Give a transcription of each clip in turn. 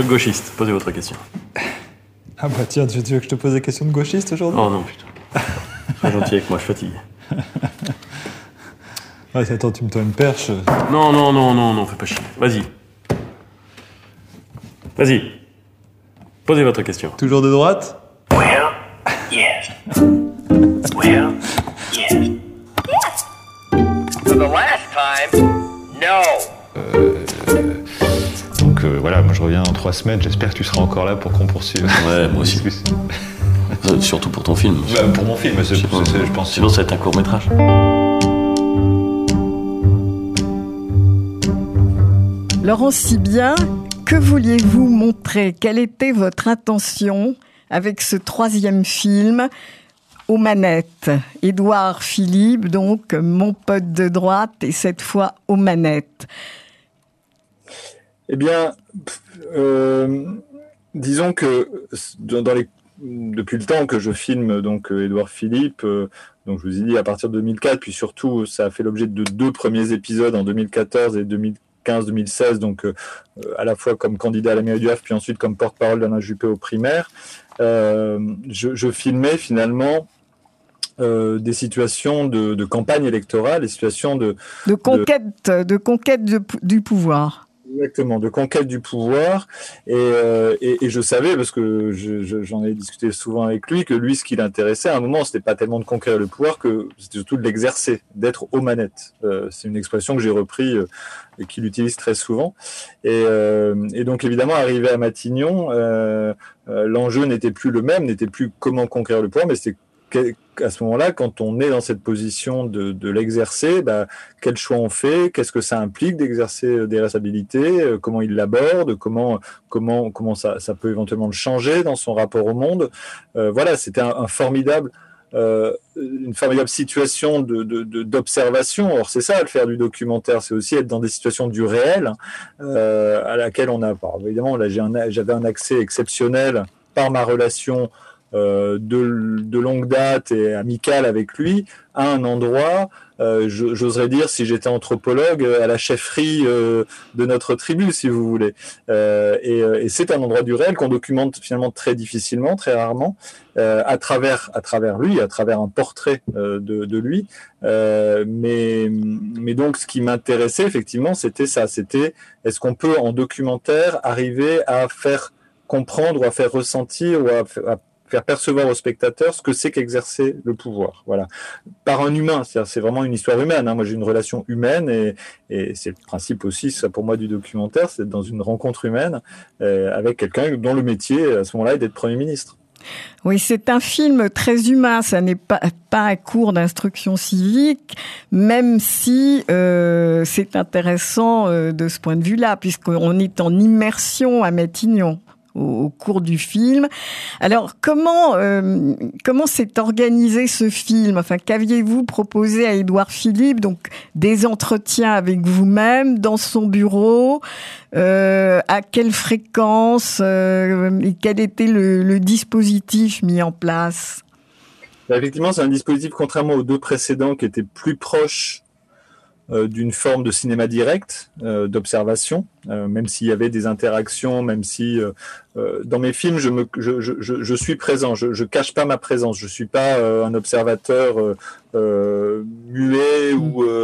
truc gauchiste. Posez votre question. Ah bah tiens, tu veux que je te pose des questions de gauchiste aujourd'hui ? Oh non, putain. Sois gentil avec moi, je fatigue. Ouais, attends, tu me tends une perche. Non, fais pas chier. Vas-y. Posez votre question. Toujours de droite ? Well, yes. Well, yes. Yes! For the last time, no! Donc voilà, moi je reviens dans 3 semaines, j'espère que tu seras encore là pour qu'on poursuive. Ouais, moi aussi. Surtout pour ton film. Bah, pour mon film, je pense. Sinon, ça va être un court-métrage. Laurent Sibien, que vouliez-vous montrer ? Quelle était votre intention avec ce 3e film aux manettes ? Édouard Philippe, donc, mon pote de droite, et cette fois aux manettes. Eh bien, disons que depuis le temps que je filme donc Édouard Philippe, donc je vous ai dit à partir de 2004, puis surtout ça a fait l'objet de 2 premiers épisodes en 2014 et 2015-2016, donc à la fois comme candidat à la mairie du Havre, puis ensuite comme porte-parole d'Alain Juppé aux primaires. Je filmais finalement des situations de campagne électorale, des situations de conquête du pouvoir. Exactement, de conquête du pouvoir, et je savais, parce que j'en ai discuté souvent avec lui, que lui, ce qui l'intéressait à un moment, c'était pas tellement de conquérir le pouvoir, que c'était surtout de l'exercer, d'être aux manettes. C'est une expression que j'ai repris et qu'il utilise très souvent. Et donc évidemment, arrivé à Matignon, l'enjeu n'était plus le même, n'était plus comment conquérir le pouvoir, mais c'était à ce moment-là, quand on est dans cette position de l'exercer, quel choix on fait, qu'est-ce que ça implique d'exercer des responsabilités, comment il l'aborde, comment ça peut éventuellement le changer dans son rapport au monde. Voilà, c'était une formidable situation d'observation. Or, c'est ça, le faire du documentaire, c'est aussi être dans des situations du réel, à laquelle on a, évidemment, là, j'avais un accès exceptionnel par ma relation de longue date et amicale avec lui, à un endroit, j'oserais dire, si j'étais anthropologue, à la chefferie de notre tribu, si vous voulez. Et c'est un endroit du réel qu'on documente finalement très difficilement, très rarement, à travers lui, à travers un portrait de lui. Mais donc, ce qui m'intéressait, effectivement, c'était ça. C'était, est-ce qu'on peut, en documentaire, arriver à faire comprendre ou à faire ressentir ou à faire percevoir aux spectateurs ce que c'est qu'exercer le pouvoir, voilà, par un humain. C'est vraiment une histoire humaine, hein. Moi, j'ai une relation humaine et c'est le principe aussi, ça, pour moi, du documentaire, c'est dans une rencontre humaine avec quelqu'un dont le métier, à ce moment-là, est d'être Premier ministre. Oui, c'est un film très humain, ça n'est pas un cours d'instruction civique, même si c'est intéressant de ce point de vue-là, puisqu'on est en immersion à Matignon au cours du film. Alors, comment s'est organisé ce film ? Enfin, qu'aviez-vous proposé à Édouard Philippe ? Donc, des entretiens avec vous-même, dans son bureau, à quelle fréquence, et quel était le dispositif mis en place ? Effectivement, c'est un dispositif, contrairement aux 2 précédents, qui était plus proche d'une forme de cinéma direct, d'observation, même s'il y avait des interactions, même si dans mes films je suis présent, je cache pas ma présence, je suis pas un observateur muet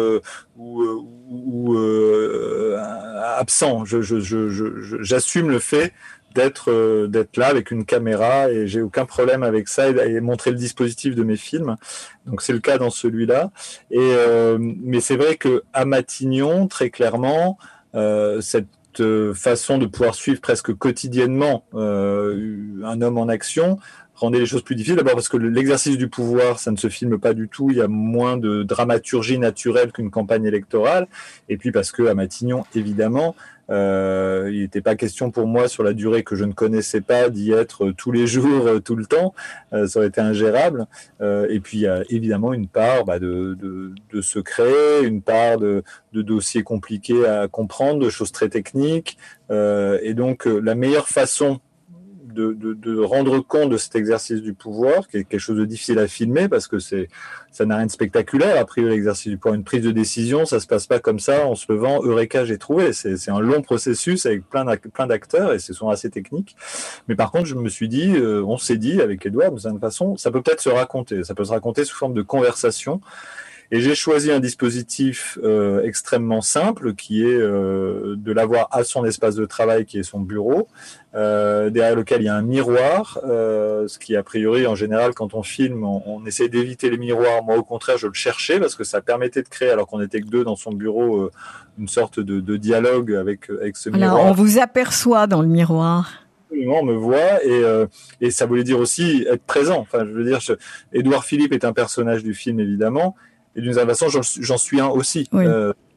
ou absent. J'assume le fait d'être là avec une caméra, et j'ai aucun problème avec ça, et montrer le dispositif de mes films. Donc c'est le cas dans celui-là. Mais c'est vrai que à Matignon, très clairement, cette façon de pouvoir suivre presque quotidiennement un homme en action rendait les choses plus difficiles. D'abord parce que l'exercice du pouvoir, ça ne se filme pas du tout. Il y a moins de dramaturgie naturelle qu'une campagne électorale. Et puis parce que à Matignon, évidemment, il n'était pas question pour moi, sur la durée que je ne connaissais pas, d'y être tous les jours, tout le temps. Ça aurait été ingérable. Et puis il y a évidemment une part de secret, une part de dossiers compliqués à comprendre, de choses très techniques. Et donc la meilleure façon de rendre compte de cet exercice du pouvoir, qui est quelque chose de difficile à filmer parce que ça n'a rien de spectaculaire. Après l'exercice du pouvoir, une prise de décision, ça se passe pas comme ça en se levant, Eureka, j'ai trouvé. C'est un long processus avec plein d'acteurs et c'est souvent assez technique. Mais par contre, je me suis dit, on s'est dit avec Edouard, de certaine façon, ça peut peut-être se raconter. Ça peut se raconter sous forme de conversation. Et j'ai choisi un dispositif extrêmement simple qui est de l'avoir à son espace de travail qui est son bureau, derrière lequel il y a un miroir, ce qui a priori en général quand on filme on essaie d'éviter les miroirs. Moi au contraire je le cherchais parce que ça permettait de créer, alors qu'on était que deux dans son bureau, une sorte de dialogue avec ce miroir. Alors on vous aperçoit dans le miroir. Absolument, on me voit et ça voulait dire aussi être présent. Enfin je veux dire, Édouard Philippe est un personnage du film évidemment. Et d'une certaine façon, j'en suis un aussi, oui.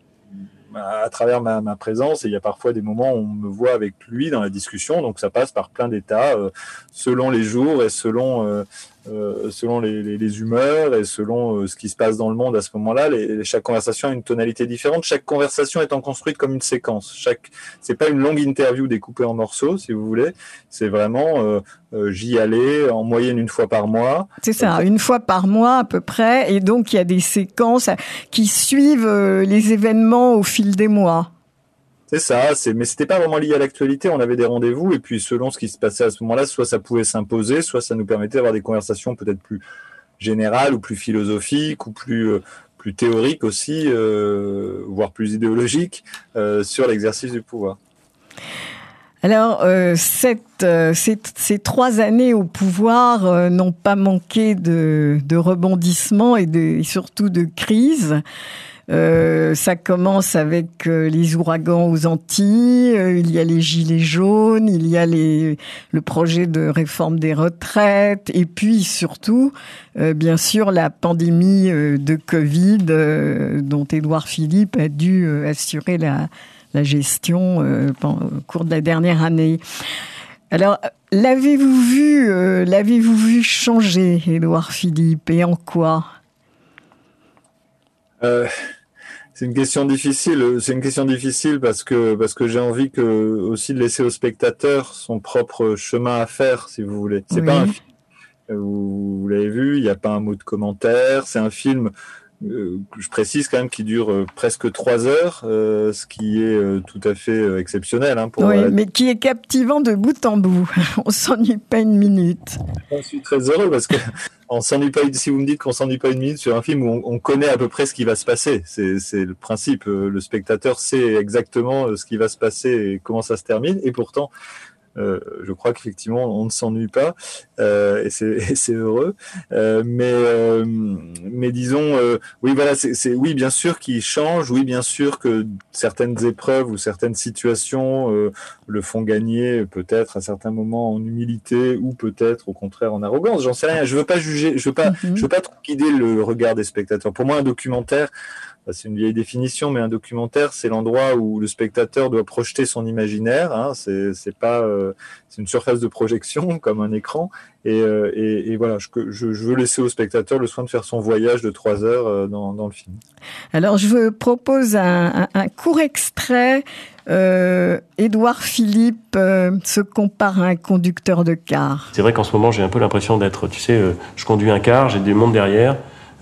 À travers ma présence. Et il y a parfois des moments où on me voit avec lui dans la discussion. Donc ça passe par plein d'états, selon les jours et selon les humeurs et selon ce qui se passe dans le monde à ce moment-là. Chaque conversation a une tonalité différente. Chaque conversation étant construite comme une séquence. C'est pas une longue interview découpée en morceaux, si vous voulez. C'est vraiment j'y allais en moyenne une fois par mois. C'est ça, une fois par mois à peu près. Et donc il y a des séquences qui suivent les événements au fil des mois. C'est ça, mais c'était pas vraiment lié à l'actualité, on avait des rendez-vous, et puis selon ce qui se passait à ce moment-là, soit ça pouvait s'imposer, soit ça nous permettait d'avoir des conversations peut-être plus générales, ou plus philosophiques, ou plus théoriques aussi, voire plus idéologiques, sur l'exercice du pouvoir. Alors, ces 3 années au pouvoir n'ont pas manqué de rebondissements et surtout de crises. Ça commence avec les ouragans aux Antilles, il y a les gilets jaunes, il y a le projet de réforme des retraites, et puis surtout, bien sûr, la pandémie de Covid dont Édouard Philippe a dû assurer la gestion au cours de la dernière année. Alors, l'avez-vous vu changer, Édouard Philippe, et en quoi ? C'est une question difficile. C'est une question difficile parce que j'ai envie aussi de laisser au spectateur son propre chemin à faire, si vous voulez. C'est pas un film. Vous l'avez vu, il n'y a pas un mot de commentaire. C'est un film, je précise quand même, qui dure presque 3 heures, ce qui est tout à fait exceptionnel. Mais qui est captivant de bout en bout. On s'ennuie pas une minute. Je suis très heureux parce que on s'ennuie pas. Si vous me dites qu'on s'ennuie pas une minute sur un film où on connaît à peu près ce qui va se passer, c'est le principe. Le spectateur sait exactement ce qui va se passer et comment ça se termine, et pourtant. Je crois qu'effectivement on ne s'ennuie pas et c'est heureux, mais disons oui voilà, oui bien sûr qu'il change, oui bien sûr que certaines épreuves ou certaines situations le font gagner peut-être à certains moments en humilité ou peut-être au contraire en arrogance, j'en sais rien, je veux pas juger, je veux pas trop guider le regard des spectateurs. Pour moi un documentaire, c'est une vieille définition, mais un documentaire, c'est l'endroit où le spectateur doit projeter son imaginaire. Hein, c'est une surface de projection comme un écran. Et voilà, je veux laisser au spectateur le soin de faire son voyage de 3 heures dans le film. Alors, je vous propose un court extrait. Édouard Philippe se compare à un conducteur de car. C'est vrai qu'en ce moment, j'ai un peu l'impression d'être, tu sais, je conduis un car, j'ai du monde derrière.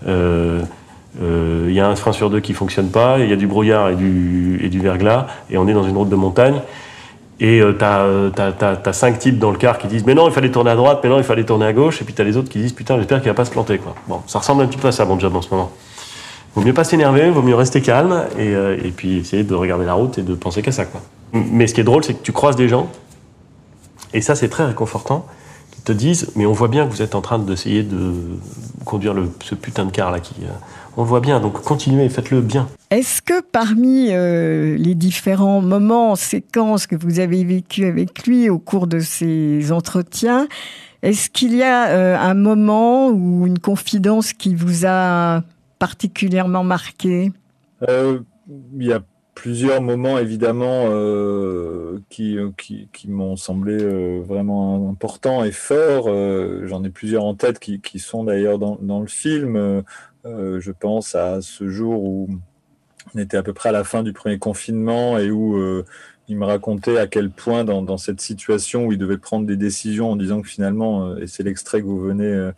Il y a un frein sur 2 qui fonctionne pas, il y a du brouillard et du verglas, et on est dans une route de montagne. Et t'as 5 types dans le car qui disent mais non il fallait tourner à droite, mais non il fallait tourner à gauche, et puis t'as les autres qui disent putain j'espère qu'il va pas se planter quoi. Bon, ça ressemble un petit peu à ça mon job en ce moment. Vaut mieux pas s'énerver, vaut mieux rester calme et puis essayer de regarder la route et de penser qu'à ça quoi. Mais ce qui est drôle c'est que tu croises des gens, et ça c'est très réconfortant, qui te disent mais on voit bien que vous êtes en train d'essayer de conduire ce putain de car là qui on le voit bien, donc continuez, faites-le bien. Est-ce que parmi les différents moments, séquences que vous avez vécues avec lui au cours de ces entretiens, est-ce qu'il y a un moment ou une confidence qui vous a particulièrement marqué ? Il y a plusieurs moments évidemment qui m'ont semblé vraiment importants et forts. J'en ai plusieurs en tête qui sont d'ailleurs dans le film. Je pense à ce jour où on était à peu près à la fin du premier confinement et où il me racontait à quel point dans cette situation où il devait prendre des décisions en disant que finalement, et c'est l'extrait que vous venez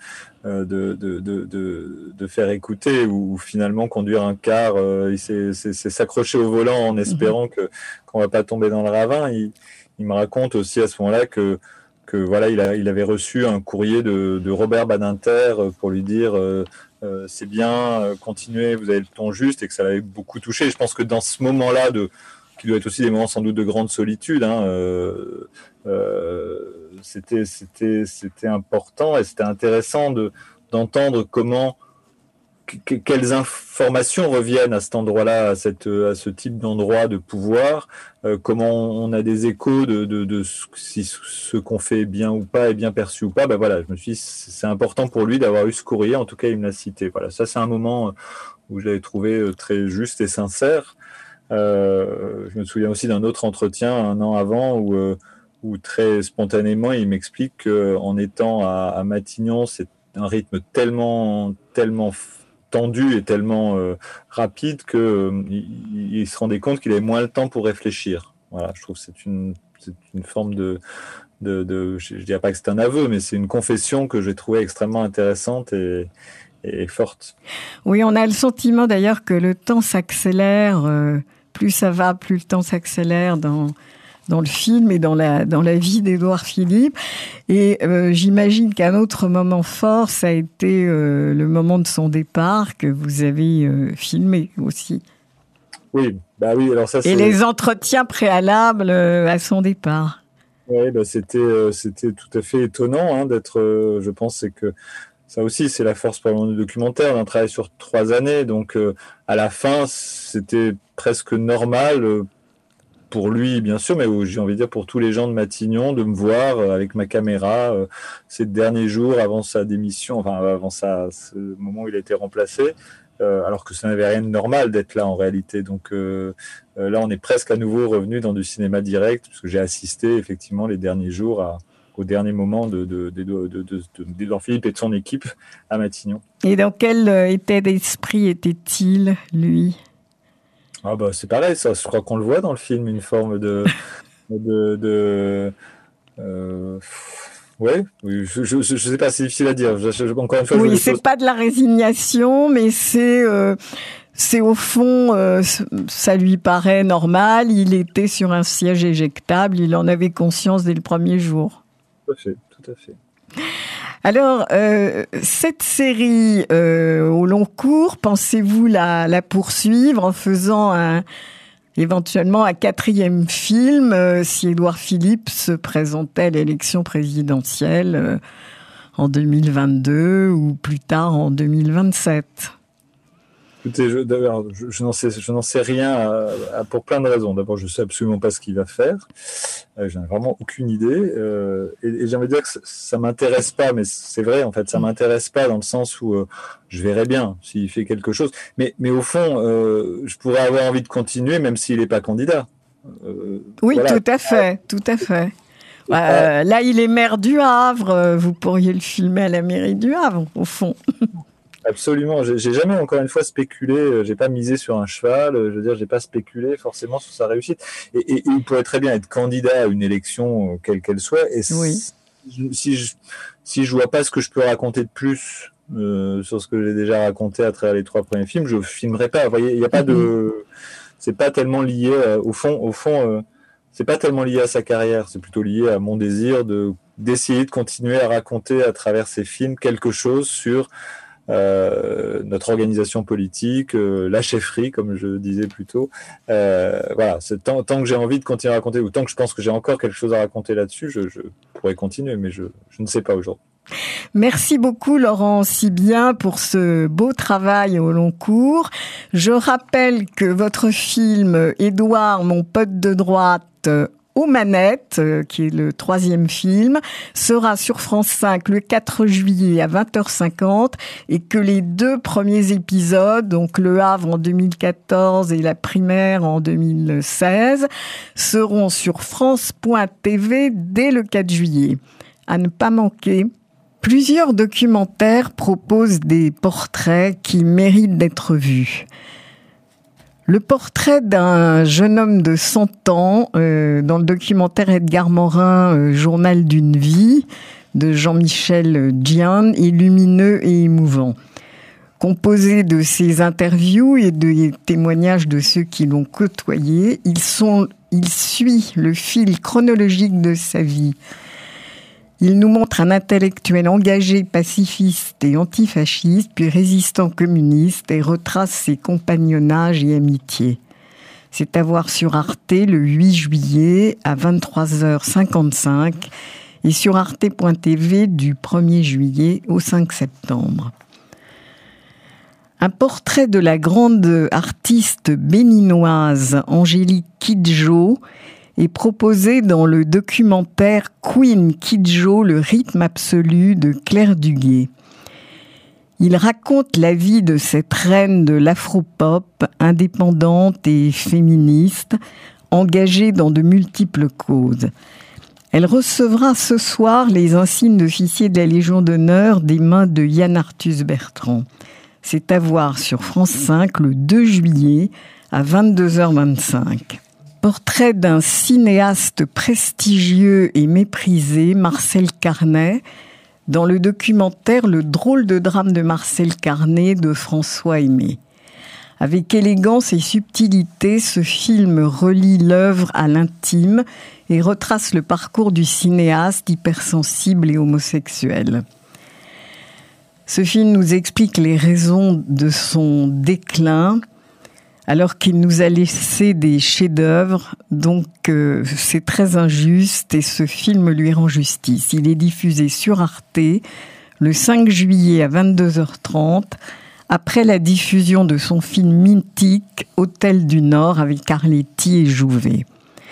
de faire écouter, où finalement conduire un car, c'est s'accrocher au volant en espérant qu'on va pas tomber dans le ravin. Il me raconte aussi à ce moment-là que voilà, il avait reçu un courrier de Robert Badinter pour lui dire c'est bien, continuez, vous avez le ton juste, et que ça l'avait beaucoup touché. Je pense que dans ce moment-là, qui doit être aussi des moments sans doute de grande solitude, c'était important et c'était intéressant d'entendre quelles informations reviennent à cet endroit-là, à ce type d'endroit de pouvoir, comment on a des échos de si ce qu'on fait bien ou pas est bien perçu ou pas. Ben voilà, je me suis dit, c'est important pour lui d'avoir eu ce courrier, en tout cas il me l'a cité. Voilà, ça c'est un moment où je l'avais trouvé très juste et sincère. Je me souviens aussi d'un autre entretien un an avant où très spontanément il m'explique qu'en étant à Matignon, c'est un rythme tellement tendu et tellement rapide qu'il se rendait compte qu'il avait moins le temps pour réfléchir. Voilà, je trouve que c'est une forme je dirais pas que c'est un aveu, mais c'est une confession que j'ai trouvée extrêmement intéressante et forte. Oui, on a le sentiment d'ailleurs que le temps s'accélère. Plus ça va, plus le temps s'accélère dans le film et dans la vie d'Édouard Philippe. Et j'imagine qu'un autre moment fort, ça a été le moment de son départ que vous avez filmé aussi. Oui, bah oui. Alors ça, et les entretiens préalables à son départ. Oui, bah c'était tout à fait étonnant d'être. Je pense c'est que ça aussi, c'est la force par du documentaire. On a travaillé sur 3 années, donc à la fin, c'était presque normal pour lui, bien sûr, mais j'ai envie de dire pour tous les gens de Matignon, de me voir avec ma caméra ces derniers jours avant sa démission, enfin avant ce moment où il a été remplacé, alors que ça n'avait rien de normal d'être là en réalité. Donc là, on est presque à nouveau revenu dans du cinéma direct, parce que j'ai assisté effectivement les derniers jours au dernier moment d'Édouard Philippe et de son équipe à Matignon. Et dans quel état d'esprit était-il, lui ? Ah bah c'est pareil, ça. Je crois qu'on le voit dans le film, une forme ouais. Je sais pas, c'est difficile à dire. Encore une fois, oui, c'est pas de la résignation, mais c'est au fond, ça lui paraît normal. Il était sur un siège éjectable, il en avait conscience dès le premier jour. Tout à fait. Alors, cette série au long cours, pensez-vous la poursuivre en faisant éventuellement un 4e film si Édouard Philippe se présentait à l'élection présidentielle en 2022 ou plus tard en 2027 ? Écoutez, je n'en sais rien pour plein de raisons. D'abord, je ne sais absolument pas ce qu'il va faire. Je n'ai vraiment aucune idée. Et j'ai envie de dire que ça ne m'intéresse pas, mais c'est vrai, en fait, ça ne m'intéresse pas dans le sens où je verrai bien s'il fait quelque chose. Mais au fond, je pourrais avoir envie de continuer même s'il n'est pas candidat. Oui, voilà. Tout à fait. Là, il est maire du Havre. Vous pourriez le filmer à la mairie du Havre, au fond. Absolument. J'ai jamais, encore une fois, spéculé. J'ai pas misé sur un cheval. Je veux dire, j'ai pas spéculé forcément sur sa réussite. Et il pourrait très bien être candidat à une élection, quelle qu'elle soit. Et oui. Si je vois pas ce que je peux raconter de plus sur ce que j'ai déjà raconté à travers les 3 premiers films, je filmerai pas. Vous voyez, il y a pas c'est pas tellement lié au fond. C'est pas tellement lié à sa carrière. C'est plutôt lié à mon désir d'essayer de continuer à raconter à travers ces films quelque chose sur notre organisation politique, la chefferie, comme je disais plus tôt. Voilà, tant que j'ai envie de continuer à raconter, ou tant que je pense que j'ai encore quelque chose à raconter là-dessus, je pourrais continuer, mais je ne sais pas aujourd'hui. Merci beaucoup Laurent Sibien pour ce beau travail au long cours. Je rappelle que votre film Édouard, mon pote de droite, aux manettes, qui est le 3e film, sera sur France 5 le 4 juillet à 20h50 et que les 2 premiers épisodes, donc Le Havre en 2014 et La Primaire en 2016, seront sur France.tv dès le 4 juillet. À ne pas manquer. Plusieurs documentaires proposent des portraits qui méritent d'être vus. Le portrait d'un jeune homme de 100 ans, dans le documentaire Edgar Morin, Journal d'une vie, de Jean-Michel Gian, est lumineux et émouvant. Composé de ses interviews et des témoignages de ceux qui l'ont côtoyé, il suit le fil chronologique de sa vie. Il nous montre un intellectuel engagé, pacifiste et antifasciste, puis résistant communiste, et retrace ses compagnonnages et amitiés. C'est à voir sur Arte le 8 juillet à 23h55 et sur arte.tv du 1er juillet au 5 septembre. Un portrait de la grande artiste béninoise Angélique Kidjo est proposé dans le documentaire Queen Kidjo, le rythme absolu de Claire Duguay. Il raconte la vie de cette reine de l'afropop, indépendante et féministe, engagée dans de multiples causes. Elle recevra ce soir les insignes d'officier de la Légion d'honneur des mains de Yann Arthus Bertrand. C'est à voir sur France 5 le 2 juillet à 22h25. Portrait d'un cinéaste prestigieux et méprisé, Marcel Carnet, dans le documentaire Le drôle de drame de Marcel Carnet de François Aimé. Avec élégance et subtilité, ce film relie l'œuvre à l'intime et retrace le parcours du cinéaste hypersensible et homosexuel. Ce film nous explique les raisons de son déclin, alors qu'il nous a laissé des chefs-d'œuvre, donc c'est très injuste et ce film lui rend justice. Il est diffusé sur Arte le 5 juillet à 22h30, après la diffusion de son film mythique Hôtel du Nord avec Arletty et Jouvet.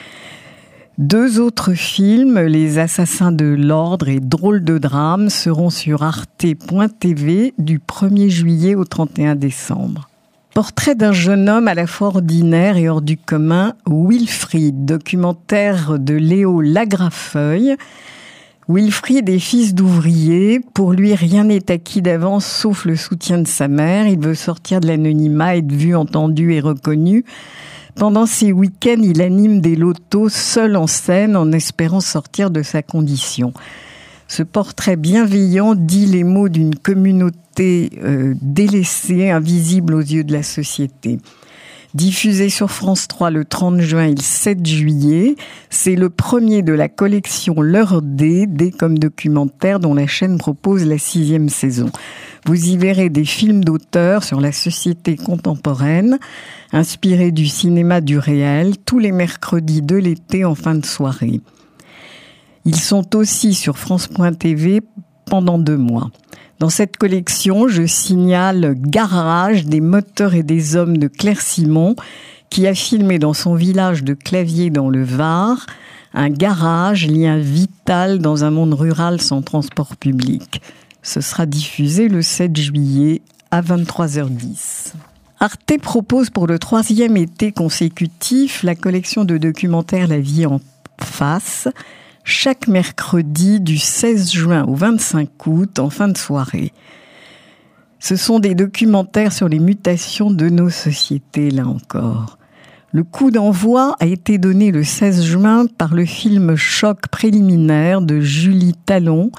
2 autres films, Les Assassins de l'Ordre et Drôle de drame, seront sur arte.tv du 1er juillet au 31 décembre. Portrait d'un jeune homme à la fois ordinaire et hors du commun, Wilfried, documentaire de Léo Lagrafeuille. Wilfried est fils d'ouvrier. Pour lui, rien n'est acquis d'avance sauf le soutien de sa mère. Il veut sortir de l'anonymat, être vu, entendu et reconnu. Pendant ses week-ends, il anime des lotos seul en scène en espérant sortir de sa condition. Ce portrait bienveillant dit les mots d'une communauté délaissée, invisible aux yeux de la société. Diffusé sur France 3 le 30 juin et le 7 juillet, c'est le premier de la collection L'Heure D comme documentaire dont la chaîne propose la 6e saison. Vous y verrez des films d'auteurs sur la société contemporaine, inspirés du cinéma du réel, tous les mercredis de l'été en fin de soirée. Ils sont aussi sur France.tv pendant 2 mois. Dans cette collection, je signale Garage, des moteurs et des hommes de Claire Simon, qui a filmé dans son village de Claviers dans le Var, un garage, lien vital dans un monde rural sans transport public. Ce sera diffusé le 7 juillet à 23h10. Arte propose pour le 3e été consécutif la collection de documentaires La vie en face, chaque mercredi du 16 juin au 25 août en fin de soirée. Ce sont des documentaires sur les mutations de nos sociétés, là encore. Le coup d'envoi a été donné le 16 juin par le film Choc préliminaire de Julie Talon,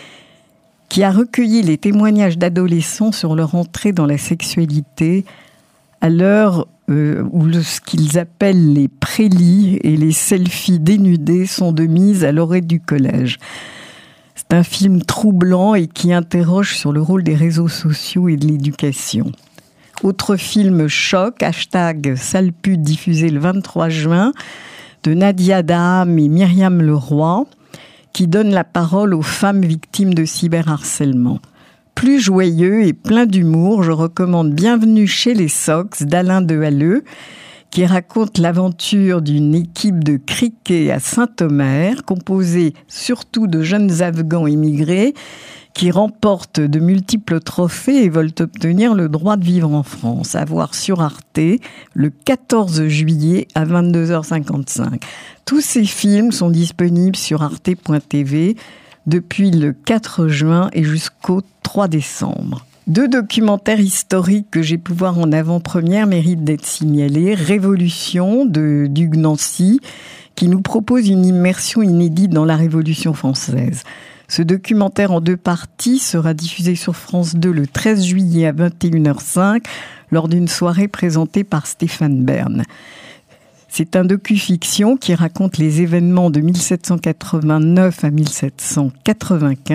qui a recueilli les témoignages d'adolescents sur leur entrée dans la sexualité à l'heure où ce qu'ils appellent les prélits et les selfies dénudés sont de mise à l'orée du collège. C'est un film troublant et qui interroge sur le rôle des réseaux sociaux et de l'éducation. Autre film choc, #Salpute, diffusé le 23 juin, de Nadia Daham et Myriam Leroy, qui donne la parole aux femmes victimes de cyberharcèlement. Plus joyeux et plein d'humour, je recommande Bienvenue chez les Sox d'Alain Dehalleux, qui raconte l'aventure d'une équipe de cricket à Saint-Omer, composée surtout de jeunes Afghans immigrés, qui remportent de multiples trophées et veulent obtenir le droit de vivre en France. À voir sur Arte le 14 juillet à 22h55. Tous ces films sont disponibles sur arte.tv depuis le 4 juin et jusqu'au 3 décembre. 2 documentaires historiques que j'ai pu voir en avant-première méritent d'être signalés. Révolution de Hugues Nancy, qui nous propose une immersion inédite dans la Révolution française. Ce documentaire en 2 parties sera diffusé sur France 2 le 13 juillet à 21h05 lors d'une soirée présentée par Stéphane Bern. C'est un docu-fiction qui raconte les événements de 1789 à 1795